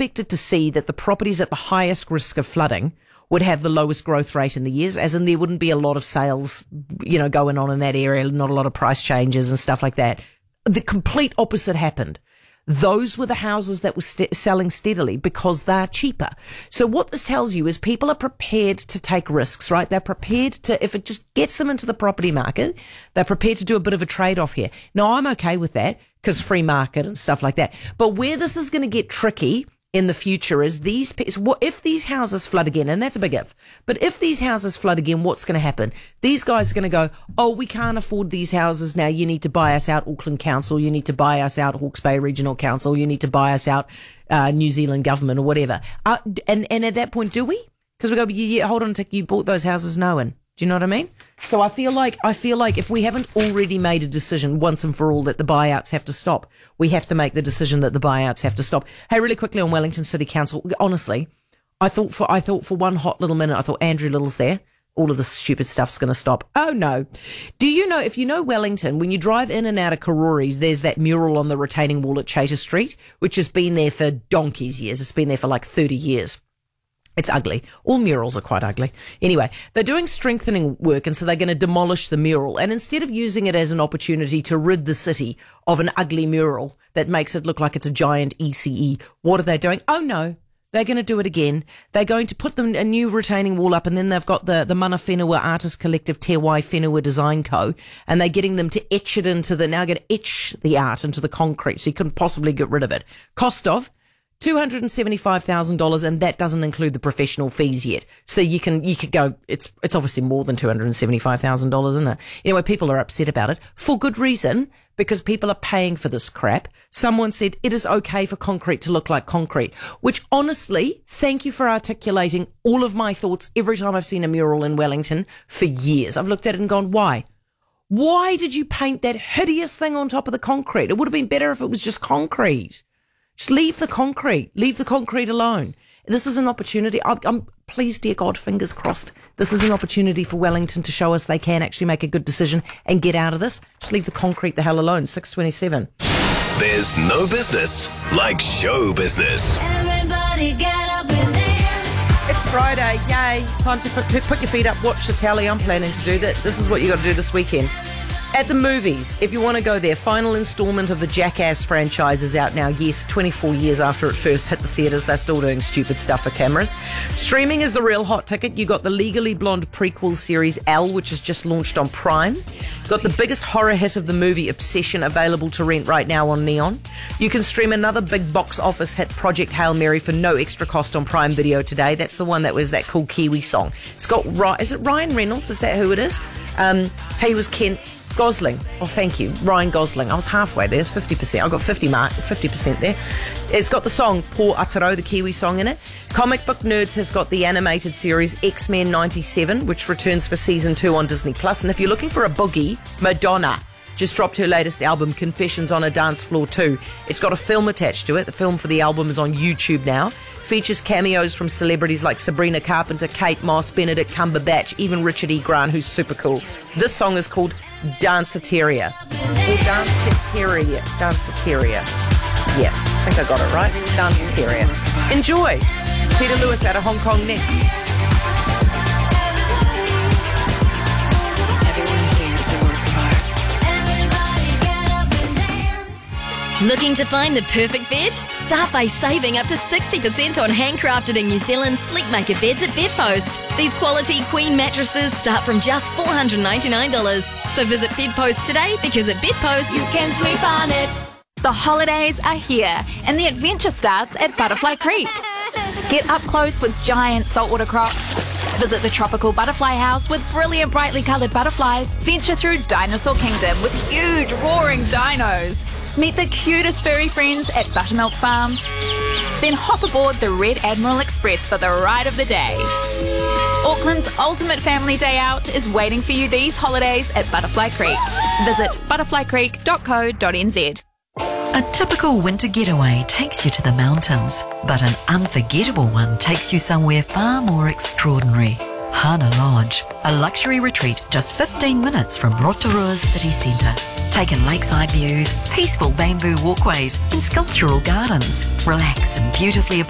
expected to see that the properties at the highest risk of flooding would have the lowest growth rate in the years, as in there wouldn't be a lot of sales, going on in that area, not a lot of price changes and stuff like that. The complete opposite happened. Those were the houses that were selling steadily because they're cheaper. So what this tells you is people are prepared to take risks, right? They're prepared to, if it just gets them into the property market, they're prepared to do a bit of a trade-off here. Now, I'm okay with that because free market and stuff like that. But where this is going to get tricky in the future is if these houses flood again, and that's a big if, but if these houses flood again, what's going to happen? These guys are going to go, oh, we can't afford these houses now. You need to buy us out, Auckland Council. You need to buy us out, Hawke's Bay Regional Council. You need to buy us out, New Zealand government or whatever. And at that point, do we? Because we go, yeah, hold on, you bought those houses knowing. Do you know what I mean? So I feel like if we haven't already made a decision once and for all that the buyouts have to stop, we have to make the decision that the buyouts have to stop. Hey, really quickly on Wellington City Council, honestly, I thought for one hot little minute, I thought Andrew Little's there. All of this stupid stuff's going to stop. Oh no. Do you know, if you know Wellington, when you drive in and out of Karore's, there's that mural on the retaining wall at Chater Street, which has been there for donkey's years. It's been there for like 30 years. It's ugly. All murals are quite ugly. Anyway, they're doing strengthening work, and so they're going to demolish the mural. And instead of using it as an opportunity to rid the city of an ugly mural that makes it look like it's a giant ECE, what are they doing? Oh no, they're going to do it again. They're going to put a new retaining wall up, and then they've got the Mana Whenua Artist Collective Te Wai Whenua Design Co. And they're getting them to etch it they're now going to etch the art into the concrete so you couldn't possibly get rid of it. Cost of $275,000, and that doesn't include the professional fees yet. So you could go, it's obviously more than $275,000, isn't it? Anyway, people are upset about it for good reason, because people are paying for this crap. Someone said it is okay for concrete to look like concrete, which honestly, thank you for articulating all of my thoughts every time I've seen a mural in Wellington for years. I've looked at it and gone, why? Why did you paint that hideous thing on top of the concrete? It would have been better if it was just concrete. Just leave the concrete alone. This is an opportunity. I'm please, dear God, fingers crossed. This is an opportunity for Wellington to show us they can actually make a good decision and get out of this. Just leave the concrete the hell alone. 6:27. There's no business like show business. Everybody get up and dance. It's Friday. Yay. Time to put your feet up, watch the telly. I'm planning to do that. This is what you got to do this weekend. At the movies, if you want to go there, final installment of the Jackass franchise is out now. Yes, 24 years after it first hit the theatres, they're still doing stupid stuff for cameras. Streaming is the real hot ticket. You got the Legally Blonde prequel series Elle, which has just launched on Prime. Got the biggest horror hit of the movie, Obsession, available to rent right now on Neon. You can stream another big box office hit, Project Hail Mary, for no extra cost on Prime Video today. That's the one that was that cool Kiwi song. It's got, is it Ryan Reynolds? Is that who it is? He was Ken Gosling. Oh, thank you. Ryan Gosling. I was halfway there. It's 50%. I got 50% there. It's got the song Pō Ataro, the Kiwi song, in it. Comic Book Nerds has got the animated series X-Men 97, which returns for season 2 on Disney+. And if you're looking for a boogie, Madonna just dropped her latest album, Confessions on a Dance Floor 2. It's got a film attached to it. The film for the album is on YouTube now. Features cameos from celebrities like Sabrina Carpenter, Kate Moss, Benedict Cumberbatch, even Richard E. Grant, who's super cool. This song is called Danceteria. Or Danceteria. Danceteria. Yeah, I think I got it right. Danceteria. Enjoy. Peter Lewis out of Hong Kong next. Looking to find the perfect bed? Start by saving up to 60% on handcrafted in New Zealand Sleepmaker beds at Bedpost. These quality queen mattresses start from just $499. So visit Bedpost today, because at Bedpost you can sleep on it. The holidays are here and the adventure starts at Butterfly Creek. Get up close with giant saltwater crocs. Visit the tropical butterfly house with brilliant brightly coloured butterflies. Venture through Dinosaur Kingdom with huge roaring dinos. Meet the cutest furry friends at Buttermilk Farm. Then hop aboard the Red Admiral Express for the ride of the day. Auckland's ultimate family day out is waiting for you these holidays at Butterfly Creek. Visit butterflycreek.co.nz. A typical winter getaway takes you to the mountains, but an unforgettable one takes you somewhere far more extraordinary. Hana Lodge, a luxury retreat just 15 minutes from Rotorua's city centre. Take in lakeside views, peaceful bamboo walkways and sculptural gardens. Relax in beautifully